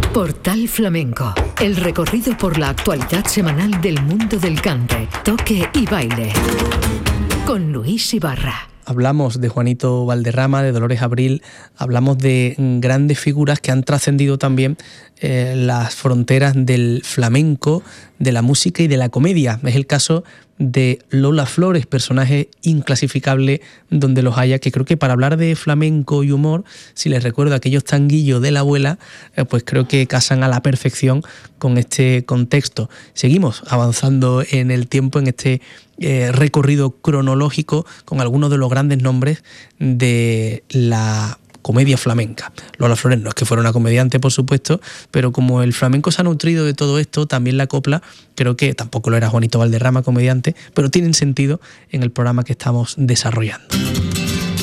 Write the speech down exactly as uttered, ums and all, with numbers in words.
Portal Flamenco, el recorrido por la actualidad semanal del mundo del cante, toque y baile. Con Luis Ibarra. Hablamos de Juanito Valderrama, de Dolores Abril, hablamos de grandes figuras que han trascendido también eh, las fronteras del flamenco, de la música y de la comedia. Es el caso de Lola Flores, personaje inclasificable donde los haya, que creo que para hablar de flamenco y humor, si les recuerdo aquellos tanguillos de la abuela, eh, pues creo que casan a la perfección con este contexto. Seguimos avanzando en el tiempo, en este eh, recorrido cronológico con algunos de los grandes nombres de la comedia flamenca. Lola Flores no es que fuera una comediante, por supuesto, pero como el flamenco se ha nutrido de todo esto, también la copla, creo que tampoco lo era Juanito Valderrama, comediante, pero tienen sentido en el programa que estamos desarrollando.